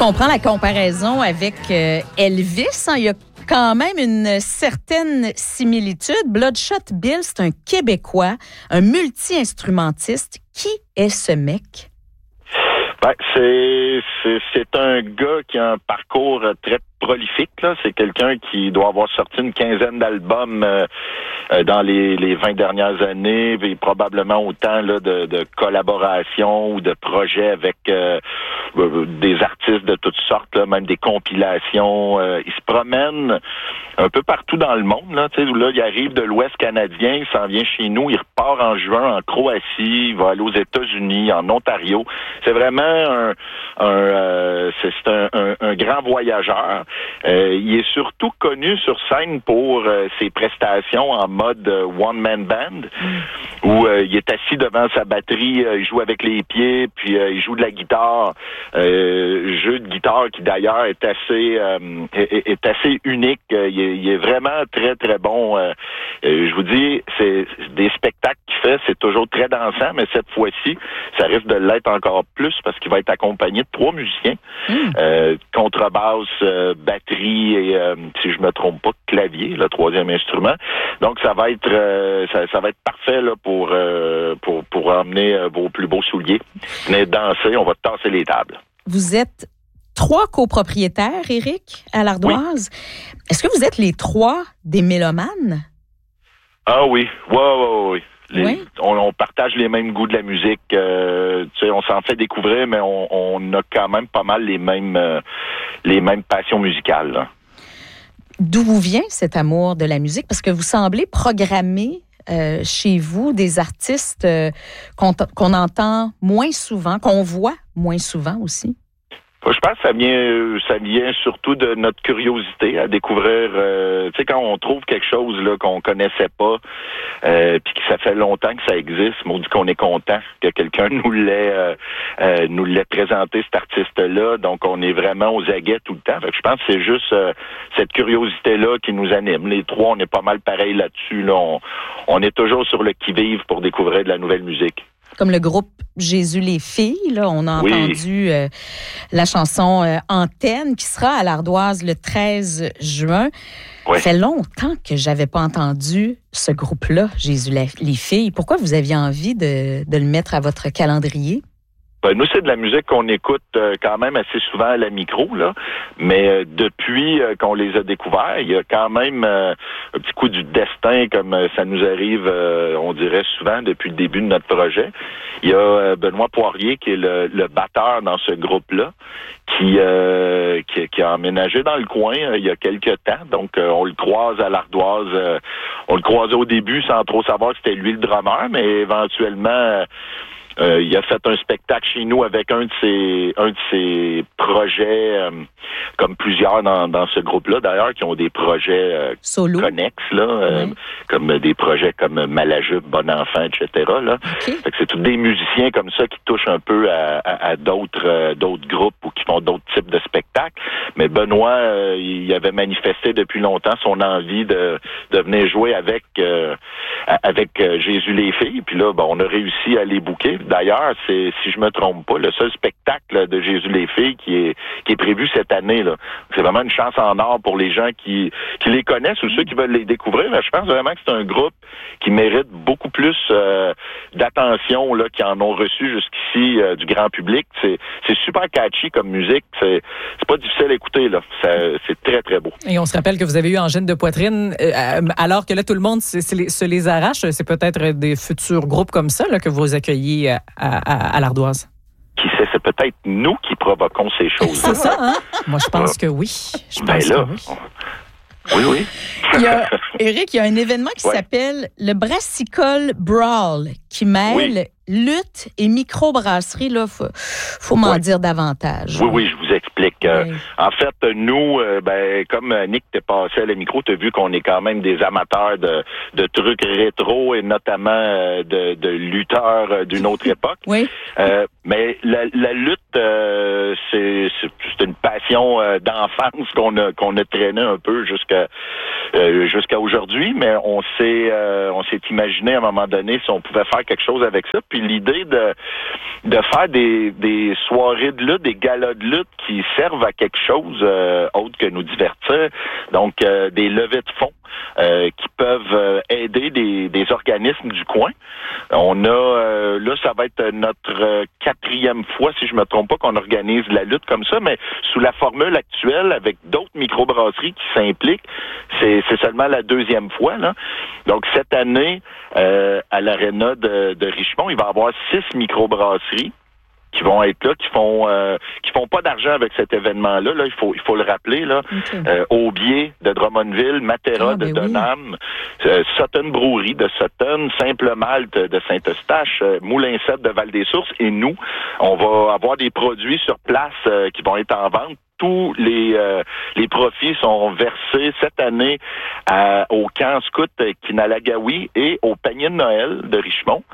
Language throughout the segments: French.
comprends la comparaison avec Elvis. Il y a quand même une certaine similitude. Bloodshot Bill, c'est un Québécois, un multi-instrumentiste. Qui est ce mec? Ben, c'est un gars qui a un parcours très prolifique, là. C'est quelqu'un qui doit avoir sorti une quinzaine d'albums dans les 20 dernières années, et probablement autant là, de collaborations ou de projets avec des artistes de toutes sortes, là, même des compilations. Il se promène un peu partout dans le monde. Là, là, il arrive de l'Ouest canadien, il s'en vient chez nous, il repart en juin en Croatie, il va aller aux États-Unis, en Ontario. C'est vraiment un grand voyageur. Il est surtout connu sur scène pour ses prestations en mode one-man band, où il est assis devant sa batterie, il joue avec les pieds, puis il joue de la guitare. Jeu de guitare qui d'ailleurs est assez unique. Il est vraiment très, très bon. Je vous dis, c'est des spectacles qu'il fait, c'est toujours très dansant, mais cette fois-ci, ça risque de l'être encore plus parce qu'il va être accompagné de 3 musiciens. Contrebasse, batterie et, si je me trompe pas, clavier, le 3e instrument. Donc, ça va être parfait là, pour emmener vos plus beaux souliers. Venez danser, on va tasser les tables. Vous êtes 3 copropriétaires, Éric, à l'Ardoise. Oui. Est-ce que vous êtes les 3 des mélomanes? Ah oui, oui. Oui. On partage les mêmes goûts de la musique. On s'en fait découvrir, mais on a quand même pas mal les mêmes passions musicales. Là. D'où vous vient cet amour de la musique? Parce que vous semblez programmer chez vous des artistes qu'on entend moins souvent, qu'on voit moins souvent aussi. Je pense que ça vient surtout de notre curiosité à découvrir. Quand on trouve quelque chose là qu'on connaissait pas, puis que ça fait longtemps que ça existe, maudit qu'on est content que quelqu'un nous l'ait présenté, cet artiste-là. Donc on est vraiment aux aguets tout le temps. Fait que je pense que c'est juste cette curiosité-là qui nous anime. Les 3, on est pas mal pareil là-dessus. Là. On est toujours sur le qui-vive pour découvrir de la nouvelle musique. Comme le groupe Jésus les filles, là, on a entendu la chanson Antenne qui sera à l'Ardoise le 13 juin. Oui. Ça fait longtemps que j'avais pas entendu ce groupe-là, Jésus les filles. Pourquoi vous aviez envie de le mettre à votre calendrier? Ben, nous, c'est de la musique qu'on écoute quand même assez souvent à la micro, là. Mais depuis qu'on les a découverts, il y a quand même un petit coup du destin, comme ça nous arrive, on dirait souvent, depuis le début de notre projet. Il y a Benoît Poirier, qui est le batteur dans ce groupe-là, qui a emménagé dans le coin il y a quelques temps. Donc, on le croise à l'Ardoise. On le croisait au début sans trop savoir que c'était lui le drummer, mais éventuellement... il a fait un spectacle chez nous avec un de ses projets, comme plusieurs dans ce groupe-là, d'ailleurs, qui ont des projets connexes, là, comme des projets comme Malajube, Bon Enfant, etc. Là. Okay. Fait que c'est tous des musiciens comme ça qui touchent un peu à d'autres groupes ou qui font d'autres types de spectacles. Mais Benoît, il avait manifesté depuis longtemps son envie de venir jouer avec Jésus les filles. Puis là, on a réussi à les booker. D'ailleurs, c'est, si je me trompe pas, le seul spectacle de Jésus les filles qui est prévu cette année, là. C'est vraiment une chance en or pour les gens qui les connaissent ou ceux qui veulent les découvrir. Mais je pense vraiment que c'est un groupe qui mérite beaucoup plus d'attention là, qui en ont reçu jusqu'ici du grand public. C'est super catchy comme musique. C'est pas difficile à écouter, là. C'est très, très beau. Et on se rappelle que vous avez eu angine de poitrine, alors que là, tout le monde se les arrache. C'est peut-être des futurs groupes comme ça là, que vous accueillez à l'Ardoise. Qui sait, c'est peut-être nous qui provoquons ces choses-là. C'est ça, hein? Moi, je pense que oui. Je pense que oui. Oui. Éric, il y a un événement qui s'appelle le Brassicole Brawl, qui mêle lutte et microbrasserie. Là, faut m'en dire davantage. Oui, je vous explique. En fait, nous, comme Nick t'es passé à la micro, t'as vu qu'on est quand même des amateurs de trucs rétro et notamment de lutteurs d'une autre époque. Oui. Mais la lutte, c'est une passion d'enfance qu'on a traîné un peu jusqu'à aujourd'hui, mais on s'est imaginé à un moment donné si on pouvait faire quelque chose avec ça. Puis l'idée de faire des soirées de lutte, des galas de lutte qui servent à quelque chose autre que nous divertir. Donc, des levées de fonds qui peuvent aider des organismes du coin. On a, là, ça va être notre 4e fois, si je me trompe pas, qu'on organise la lutte comme ça, mais sous la formule actuelle, avec d'autres microbrasseries qui s'impliquent, c'est seulement la 2e fois, là. Donc, cette année, à l'aréna de Richemont, il va y avoir 6 microbrasseries qui vont être là, qui font pas d'argent avec cet événement-là. Là, il faut le rappeler. Là, Aubier de Drummondville, Matera de Donham, Sutton Brewery de Sutton, Simple Malte de Saint-Eustache, Moulin 7 de Val-des-Sources et nous, on va avoir des produits sur place qui vont être en vente. Tous les profits sont versés cette année au camp scout Kinalagawi et au panier de Noël de Richemont.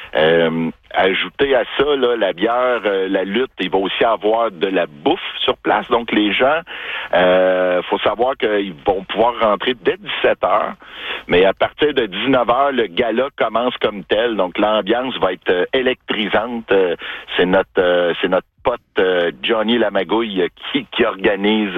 Ajouter à ça là, la bière, la lutte, il va aussi avoir de la bouffe sur place. Donc les gens, faut savoir qu'ils vont pouvoir rentrer dès 17h, mais à partir de 19h, le gala commence comme tel. Donc l'ambiance va être électrisante. C'est notre pote Johnny Lamagouille qui organise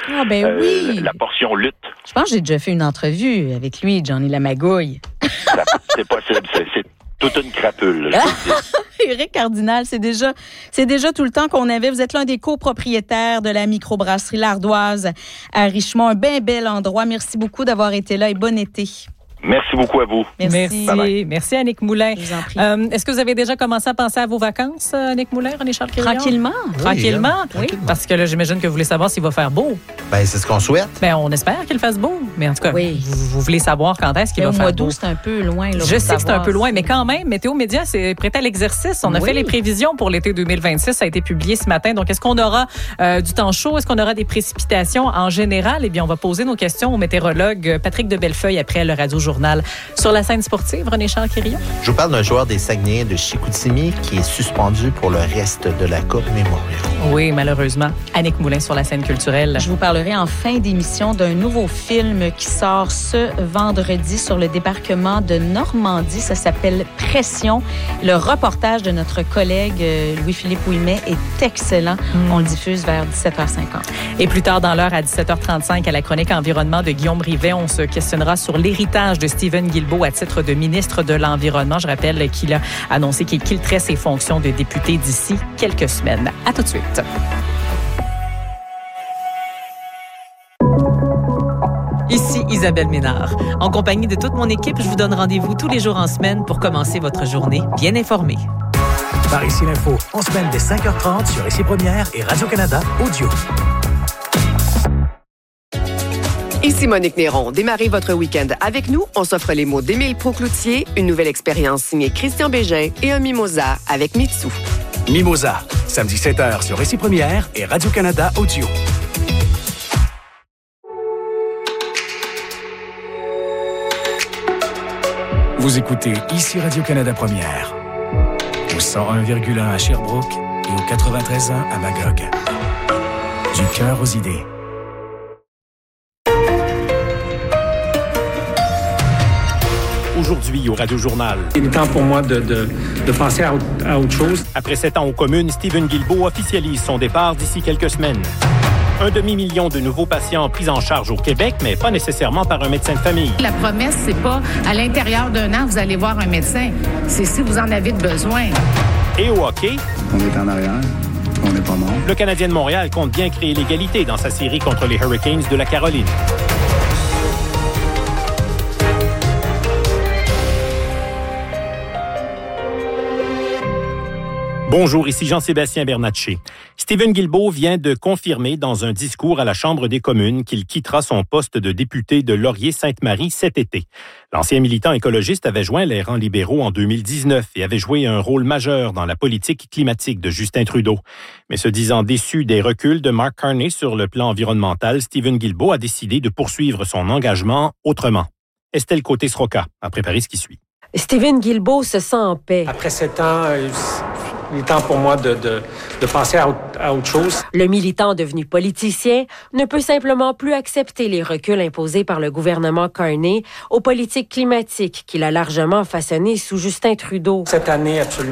la portion lutte. Je pense que j'ai déjà fait une entrevue avec lui, Johnny Lamagouille. C'est possible, c'est toute une crapule. Éric Cardinal, c'est déjà tout le temps qu'on avait. Vous êtes l'un des copropriétaires de la microbrasserie L'Ardoise à Richemont. Un bien bel endroit. Merci beaucoup d'avoir été là et bon été. Merci beaucoup à vous. Merci. Bye-bye. Merci, Annick Moulin. Je vous en prie. Est-ce que vous avez déjà commencé à penser à vos vacances, Annick Moulin, René Charles Tranquillement. Tranquillement? Oui. Parce que là, j'imagine que vous voulez savoir s'il va faire beau. Ben, c'est ce qu'on souhaite. Ben, on espère qu'il fasse beau. Mais en tout cas, vous voulez savoir quand est-ce qu'il va faire beau. Au mois d'août, c'est un peu loin. Là, je sais que c'est un peu loin, mais quand même, Météo Média s'est prêté à l'exercice. On a fait les prévisions pour l'été 2026. Ça a été publié ce matin. Donc, est-ce qu'on aura du temps chaud? Est-ce qu'on aura des précipitations en général? Eh bien, on va poser nos questions au météorologue Patrick de Bellefeuille après le Radio-Journal. Sur la scène sportive, René Charles Quirion. Je vous parle d'un joueur des Saguenayens de Chicoutimi qui est suspendu pour le reste de la Coupe Memorial. Oui, malheureusement. Annick Moulin sur la scène culturelle. Je vous parlerai en fin d'émission d'un nouveau film qui sort ce vendredi sur le débarquement de Normandie. Ça s'appelle Pression. Le reportage de notre collègue Louis-Philippe Ouimet est excellent. On le diffuse vers 17h50. Et plus tard dans l'heure, à 17h35, à la chronique environnement de Guillaume Rivet, on se questionnera sur l'héritage de Stephen Guilbeault à titre de ministre de l'Environnement. Je rappelle qu'il a annoncé qu'il quitterait ses fonctions de député d'ici quelques semaines. À tout de suite. Ici Isabelle Ménard. En compagnie de toute mon équipe, je vous donne rendez-vous tous les jours en semaine pour commencer votre journée bien informée. Par ici l'info, en semaine dès 5h30 sur Ici Première et Radio-Canada Audio. Ici Monique Néron. Démarrez votre week-end avec nous. On s'offre les mots d'Émile Proucloutier, une nouvelle expérience signée Christian Bégin et un mimosa avec Mitsu. Mimosa, samedi 7h sur Ici Première et Radio-Canada Audio. Vous écoutez Ici Radio-Canada Première, au 101,1 à Sherbrooke et au 93.1 à Magog. Du cœur aux idées. Aujourd'hui au Radio-Journal. Il est temps pour moi de penser à autre chose. Après 7 ans aux communes, Stephen Guilbeault officialise son départ d'ici quelques semaines. 1,5 million de nouveaux patients pris en charge au Québec, mais pas nécessairement par un médecin de famille. La promesse, c'est pas à l'intérieur d'un an, vous allez voir un médecin. C'est si vous en avez besoin. Et au hockey, on est en arrière. On n'est pas mort. Le Canadien de Montréal compte bien créer l'égalité dans sa série contre les Hurricanes de la Caroline. Bonjour, ici Jean-Sébastien Bernatchez. Stephen Guilbeault vient de confirmer dans un discours à la Chambre des communes qu'il quittera son poste de député de Laurier-Sainte-Marie cet été. L'ancien militant écologiste avait joint les rangs libéraux en 2019 et avait joué un rôle majeur dans la politique climatique de Justin Trudeau. Mais se disant déçu des reculs de Mark Carney sur le plan environnemental, Stephen Guilbeault a décidé de poursuivre son engagement autrement. Estelle Côté-Sroka a préparé ce qui suit. Stephen Guilbeault se sent en paix. Après 7 ans, il est temps pour moi de penser à autre chose. Le militant devenu politicien ne peut simplement plus accepter les reculs imposés par le gouvernement Carney aux politiques climatiques qu'il a largement façonnées sous Justin Trudeau. Cette année, absolument.